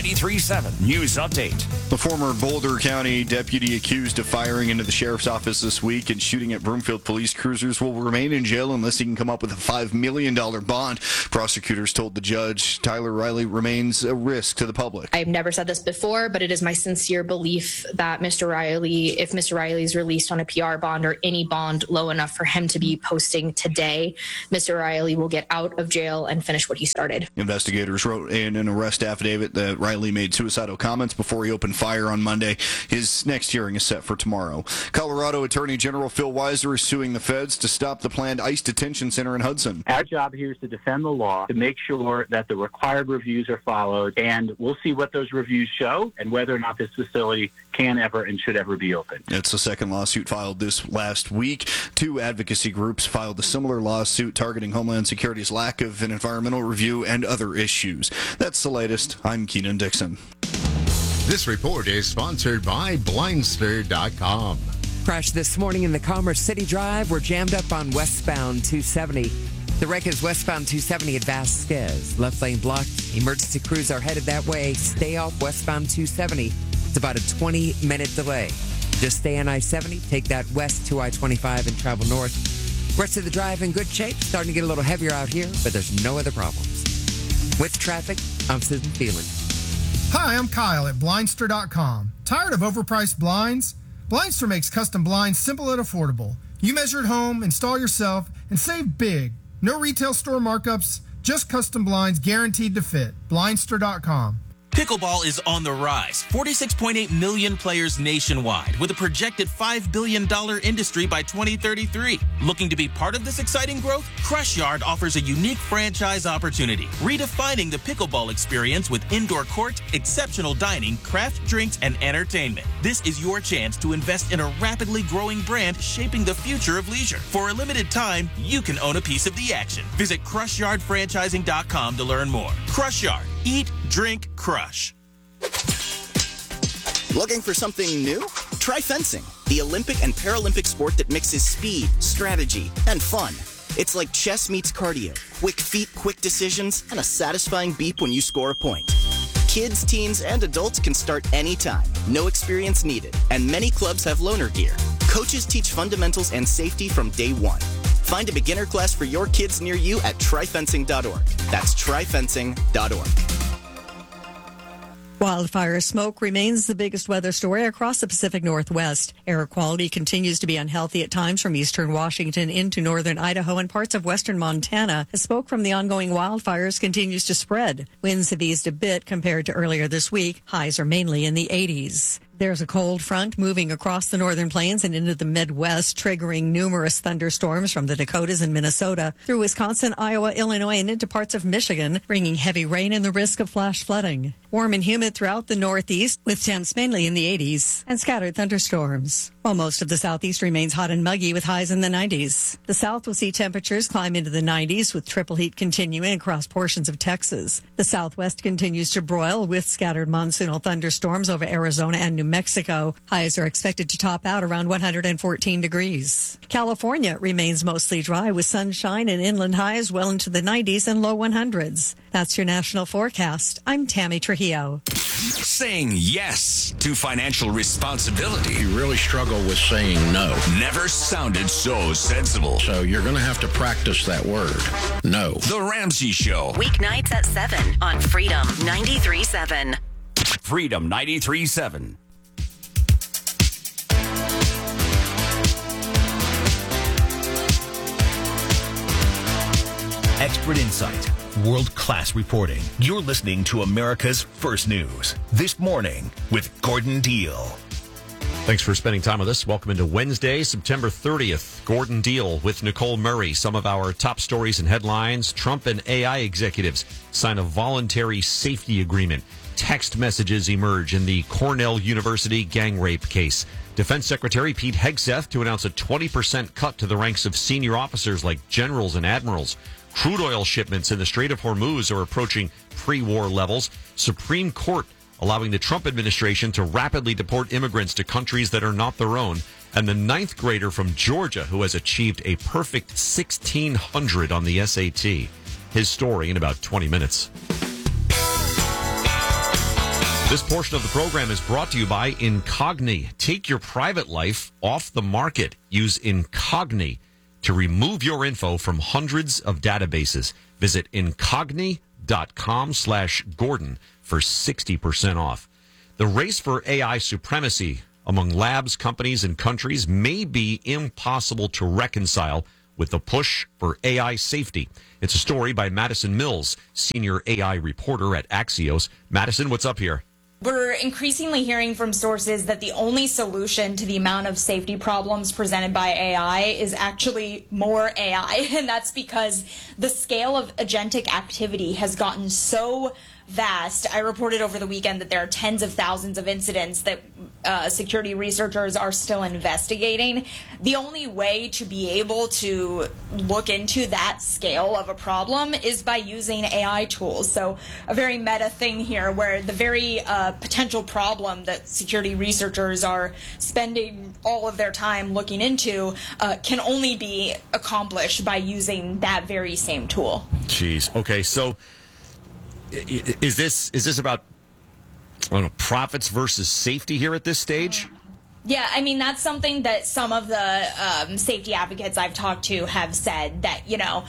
93.7 News Update. The former Boulder County deputy accused of firing into the sheriff's office this week and shooting at Broomfield police cruisers will remain in jail unless he can come up with a $5 million bond. Prosecutors told the judge Tyler Riley remains a risk to the public. I've never said this before, but it is my sincere belief that Mr. Riley, if Mr. Riley is released on a PR bond or any bond low enough for him to be posting today, Mr. Riley will get out of jail and finish what he started. Investigators wrote in an arrest affidavit that Riley made suicidal comments before he opened fire on Monday. His next hearing is set for tomorrow. Colorado Attorney General Phil Weiser is suing the feds to stop the planned ICE detention center in Hudson. Our job here is to defend the law, to make sure that the required reviews are followed, and we'll see what those reviews show and whether or not this facility can ever and should ever be open. It's the second lawsuit filed this last week. Two advocacy groups filed a similar lawsuit targeting Homeland Security's lack of an environmental review and other issues. That's the latest. I'm Keenan Dixon. This report is sponsored by Blindster.com. Crash this morning in the Commerce City Drive. We're jammed up on westbound 270. The wreck is westbound 270 at Vasquez. Left lane blocked. Emergency crews are headed that way. Stay off westbound 270. It's about a 20-minute delay. Just stay on I-70, take that west to I-25 and travel north. Rest of the drive in good shape. Starting to get a little heavier out here, but there's no other problems. With traffic, I'm Susan Phelan. Hi, I'm Kyle at Blindster.com. Tired of overpriced blinds? Blindster makes custom blinds simple and affordable. You measure at home, install yourself, and save big. No retail store markups, just custom blinds guaranteed to fit. Blindster.com. Pickleball is on the rise. 46.8 million players nationwide with a projected $5 billion industry by 2033. Looking to be part of this exciting growth? Crush Yard offers a unique franchise opportunity, redefining the pickleball experience with indoor court, exceptional dining, craft drinks, and entertainment. This is your chance to invest in a rapidly growing brand shaping the future of leisure. For a limited time, you can own a piece of the action. Visit CrushYardFranchising.com to learn more. Crush Yard. Eat, drink, crush. Looking for something new? Try fencing, the Olympic and Paralympic sport that mixes speed, strategy, and fun. It's like chess meets cardio. Quick feet, quick decisions, and a satisfying beep when you score a point. Kids, teens, and adults can start anytime. No experience needed, and many clubs have loaner gear. Coaches teach fundamentals and safety from day one. Find a beginner class for your kids near you at tryfencing.org. That's tryfencing.org. Wildfire smoke remains the biggest weather story across the Pacific Northwest. Air quality continues to be unhealthy at times from eastern Washington into northern Idaho and parts of western Montana as smoke from the ongoing wildfires continues to spread. Winds have eased a bit compared to earlier this week. Highs are mainly in the 80s. There's a cold front moving across the northern plains and into the Midwest, triggering numerous thunderstorms from the Dakotas and Minnesota through Wisconsin, Iowa, Illinois, and into parts of Michigan, bringing heavy rain and the risk of flash flooding. Warm and humid throughout the Northeast, with temps mainly in the 80s, and scattered thunderstorms. While most of the Southeast remains hot and muggy with highs in the 90s. The South will see temperatures climb into the 90s with triple heat continuing across portions of Texas. The Southwest continues to broil with scattered monsoonal thunderstorms over Arizona and New Mexico. Highs are expected to top out around 114 degrees. California remains mostly dry with sunshine and inland highs well into the 90s and low 100s. That's your national forecast. I'm Tammy Trujillo. Saying yes to financial responsibility. You really struggle with saying no. Never sounded so sensible. So you're going to have to practice that word. No. The Ramsey Show. Weeknights at 7 on Freedom 93.7. Freedom 93.7. Expert insight, world-class reporting. You're listening to America's First News. This morning with Gordon Deal. Thanks for spending time with us. Welcome into Wednesday, September 30th. Gordon Deal with Nicole Murray. Some of our top stories and headlines. Trump and AI executives sign a voluntary safety agreement. Text messages emerge in the Cornell University gang rape case. Defense Secretary Pete Hegseth to announce a 20% cut to the ranks of senior officers like generals and admirals. Crude oil shipments in the Strait of Hormuz are approaching pre-war levels. Supreme Court allowing the Trump administration to rapidly deport immigrants to countries that are not their own. And the ninth grader from Georgia who has achieved a perfect 1600 on the SAT. His story in about 20 minutes. This portion of the program is brought to you by Incogni. Take your private life off the market. Use Incogni to remove your info from hundreds of databases. Visit incogni.com/Gordon for 60% off. The race for AI supremacy among labs, companies, and countries may be impossible to reconcile with the push for AI safety. It's a story by Madison Mills, senior AI reporter at Axios. Madison, what's up here? We're increasingly hearing from sources that the only solution to the amount of safety problems presented by AI is actually more AI. And that's because the scale of agentic activity has gotten so vast. I reported over the weekend that there are tens of thousands of incidents that security researchers are still investigating. The only way to be able to look into that scale of a problem is by using AI tools. So a very meta thing here where the very potential problem that security researchers are spending all of their time looking into can only be accomplished by using that very same tool. Jeez. Okay, so is this about, I don't know, profits versus safety here at this stage? Yeah, I mean, that's something that some of the safety advocates I've talked to have said that, you know,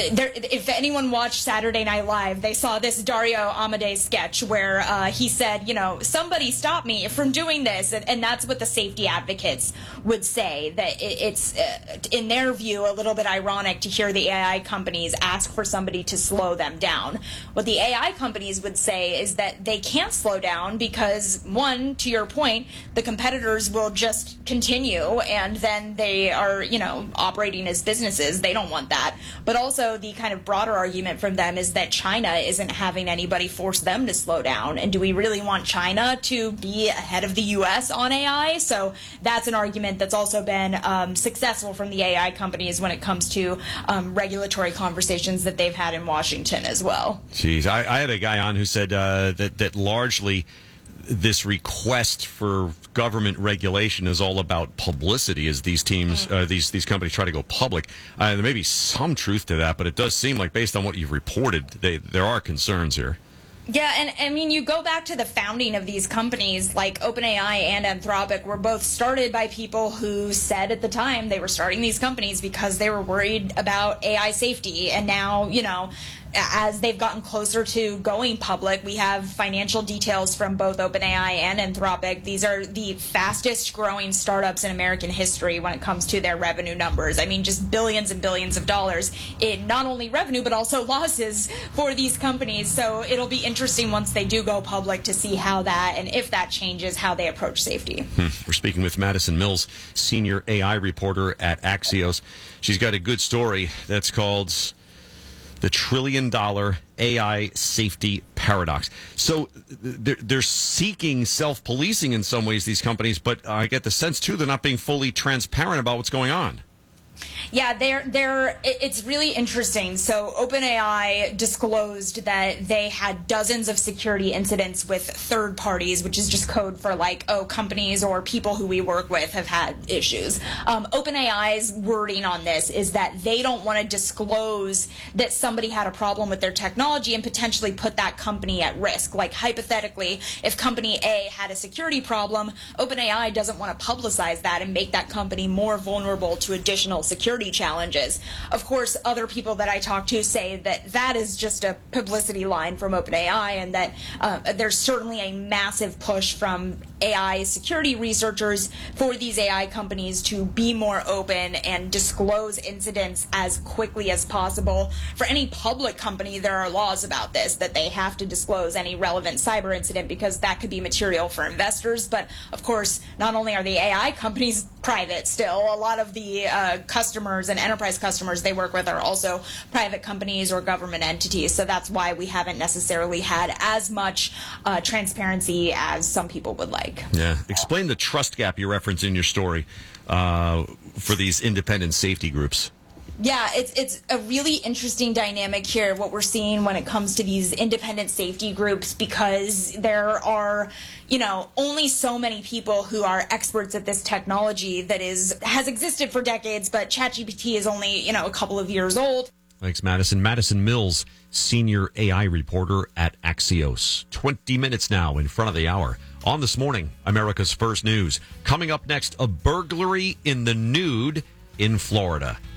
if anyone watched Saturday Night Live, they saw this Dario Amodei sketch where he said, you know, somebody stop me from doing this. And that's what the safety advocates would say, that it's, in their view, a little bit ironic to hear the AI companies ask for somebody to slow them down. What the AI companies would say is that they can't slow down because, one, to your point, the competitors will just continue, and then they are, you know, operating as businesses. They don't want that. But also the kind of broader argument from them is that China isn't having anybody force them to slow down. And do we really want China to be ahead of the U.S. on AI? So that's an argument that's also been successful from the AI companies when it comes to regulatory conversations that they've had in Washington as well. Jeez, I had a guy on who said that largely this request for government regulation is all about publicity as these teams, these companies try to go public. There may be some truth to that, but it does seem like, based on what you've reported, there are concerns here. Yeah, and I mean, you go back to the founding of these companies, like OpenAI and Anthropic were both started by people who said at the time they were starting these companies because they were worried about AI safety. And now, you know, as they've gotten closer to going public, we have financial details from both OpenAI and Anthropic. These are the fastest growing startups in American history when it comes to their revenue numbers. I mean, just billions and billions of dollars in not only revenue, but also losses for these companies. So it'll be interesting once they do go public to see how that, and if that changes, how they approach safety. We're speaking with Madison Mills, senior AI reporter at Axios. She's got a good story that's called The $1 trillion AI Safety Paradox. So they're seeking self-policing in some ways, these companies, but I get the sense, too, they're not being fully transparent about what's going on. Yeah, it's really interesting. So OpenAI disclosed that they had dozens of security incidents with third parties, which is just code for like, oh, companies or people who we work with have had issues. OpenAI's wording on this is that they don't want to disclose that somebody had a problem with their technology and potentially put that company at risk. Like hypothetically, if company A had a security problem, OpenAI doesn't want to publicize that and make that company more vulnerable to additional security challenges. Of course, other people that I talk to say that that is just a publicity line from OpenAI, and that there's certainly a massive push from AI security researchers for these AI companies to be more open and disclose incidents as quickly as possible. For any public company, there are laws about this, that they have to disclose any relevant cyber incident because that could be material for investors. But of course, not only are the AI companies private still, a lot of the customers and enterprise customers they work with are also private companies or government entities. So that's why we haven't necessarily had as much transparency as some people would like. Yeah. Explain the trust gap you reference in your story for these independent safety groups. Yeah, it's a really interesting dynamic here, what we're seeing when it comes to these independent safety groups, because there are, you know, only so many people who are experts at this technology that has existed for decades, but ChatGPT is only, you know, a couple of years old. Thanks, Madison. Madison Mills, senior AI reporter at Axios. 20 minutes now in front of the hour. On This Morning, America's First News. Coming up next, a burglary in the nude in Florida.